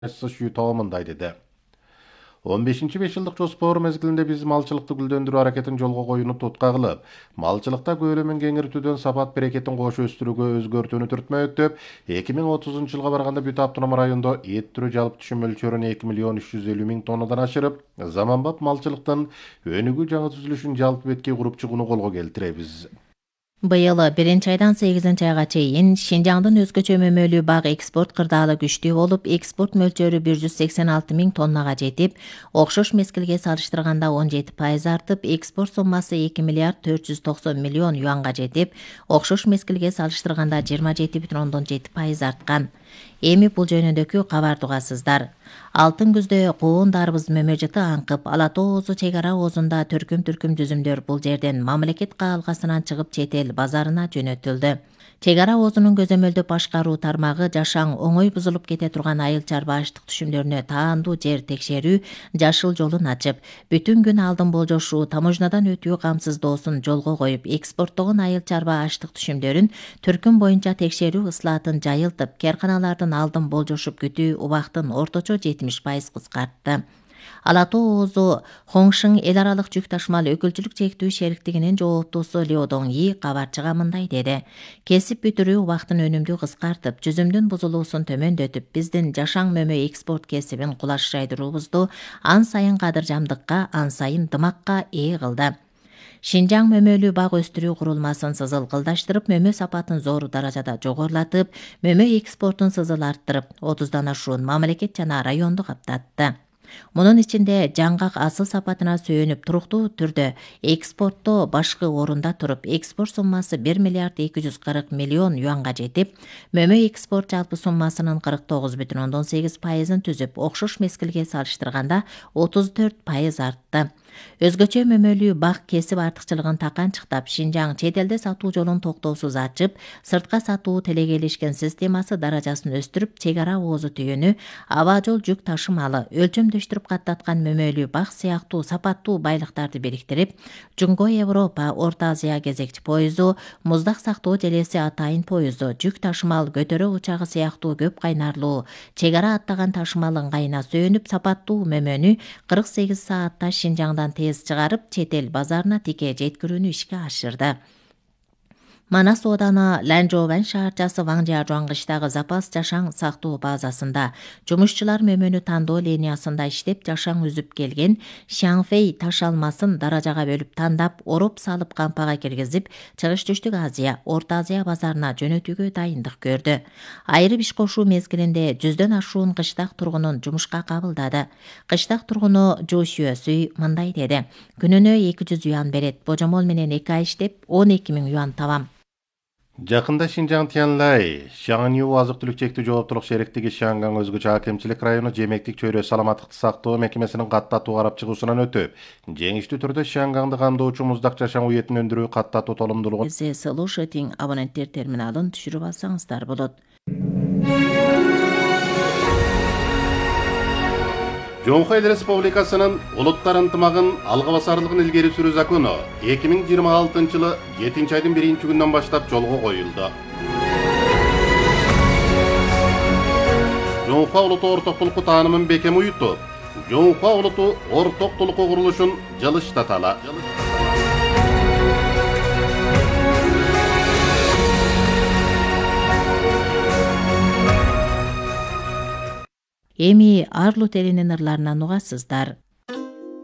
tamamınday dedi. 15-ci 5 yıllık jospor mezgilinde biz malçılıkты gülдөндүрүү аракетин жолго коюуну tutqa кылып, малчылыкта көөлөмүн кеңиртүүдөн сапат берекетин кош өстүрүүгө өзгөртүүнү түртмөктөп, 2030-жылга барганда бүт автоном райондо эт түрү жалпы түшүм мөлчөрүн 2 миллион 350 миң тоннадан ашырып, заманбап малчылыктын өнүгүү жаңы түзүлүшүн жалпы бетке куруп чыгууну колго келтиребиз. Быйыл 1-айдан 8-айга чейин Шинжаңдын өзгөчө мөмөлүү бак экспорт кырдаалы күчтүү болуп, экспорт мөлчөрү 186 миң тоннага жетип, окшош мезгилге салыштырганда 17% артып, экспорт суммасы 2 миллиард 490 миллион юанга жетип, окшош мезгилге салыштырганда 27,7% арткан. Эми бул жөнүндөгү кабарды угасыздар. Алтын күздө куун дарбыз мөмөжөтү аңкып, Ала Тоо оозу чек ара оозунда түркүм жүзүмдөр бул жерден мамлекет каалгасынан чыгып чет эл базарына жөнөтүлдү. Чек ара оозунун көзөмөлдү башкаруу тармагы жашаң оңой бузулуп кете турган айыл чарба аштык түшүмдөрүнө таандуу жер текшерүү жашыл жолун ачып, бүтүн күн алдын болжошуу, таможнядан өтүү камсыздоосун жолго коюп, экспорттогон айыл чарба аштык түшүмдөрүн түркүм боюнча текшерүү ыслаатын жайылтып, карканалардын алдын болжошуп күтүү убактын орточо 70% кыскартты. Ала Тоо оозу Хоңшың эл аралык жүк ташымал өкүлчүлүк чектүү шериктигинин жооптуусу Лио Доңи кабарчыга мындай деди. Кесип бүтүрүү убактын өнүмдүү кыскартып, жүзүмдүн бузулуусун төмөндөтүп, биздин жашаң мөмө экспорт кесибин кулаш жайдыруубузду ан сайын кадыржамдыкка, ан сайын дымакка ээ кылды. Шинжаң мөмөлүү бак өстүрүү курулмасын сызыл кылдаштырып, мөмө сапатын зор даражада жогорулатып, мөмө экспортун сызыл арттырып, 30дан ашуун мамлекет жана районду каптатты. Мунун ичинде жаңгак асыл сапатына сүйөнүп туруктуу түрдө экспортто башкы орунда туруп, экспорт суммасы 1 миллиард 240 миллион юанга жетип, мөмө экспорт жалпы суммасынын 49,8%-ын түзүп, окшош мезгилге салыштырганда 34% артты. Өзгөчө мөмөлүү бак кесип артыкчылыгын таканчыктап, Шинжаң чет элде сатуу жолун токтоосуз ачып, сыртка сатуу телегейлешкен системасы даражасын өстүрүп, чек ара оозу түйөнү, аба жол жүк ташымалы, өлчөмдөштүрүп каттаткан мөмөлүү бак сыяктуу сапаттуу байлыктарды бириктирип, Жуңго Европа, Орто Азия кезекчи поезу, муздак сактоо желеси атайын поезу, жүк ташымал көтөрө учагы сыяктуу көп кайнарлуу, чек ара аттаган ташымал ыңгайына сүйөнүп, сапаттуу мөмөнү 48 саатта Шинжаңдан тез чыгарып, чет эл базарына тике жеткирүүнү ишке ашырды. Манас ооданы Ланжоован шаарчасы Ваңжиажуан кыштагы запас жашаң сактоо базасында жумушчулар мөмөнү тандоо линиясында иштеп жашаң үзүп келген Шаңфей таш алмасын даражага бөлүп тандап, ороп салып кампага киргизип, Чыгыш Түштүк Азия, Орто Азия базарына жөнөтүүгө дайындык көрдү. Айрып иш кошуу мезгилинде 100дөн ашуун кыштак тургунун жумушка кабылдады. Кыштак тургуну Жу Шүөсүй мындай деди. Күнүнө 200 юан берет, божомол менен 2 ай иштеп 12 миң юан табам. Жақында Шинжаң Тянлай, Шаңню азық-түлік чектүү жооптулук шериктиги Шаңгаң өзгөчө акимчилик району жемектик чөйрө саламаттыкты сактоо мекемесинин каттатуу карап чыгуусунан өтүп, жеңиштүү түрдө Шаңгаңды камдоочу муздак жашаң уетин өндүрүү каттатуу толумдуулугун Слушатин абоненттер терминалын түшүрүп алсаңыздар болот. Жоңхо Эл Республикасынын улуттар ынтымагын алга басарлыгын илгери сүрүү закону 2026-жылы 7-айдын 1-күнүнөн баштап жолго коюлду. Жоңхо улуту ортоктулукку таанымын бекем уютуп, Жоңхо улуту ортоктулукку курулушун жылыштаталы. Эми Арлут элинин ырларынан угасыздар.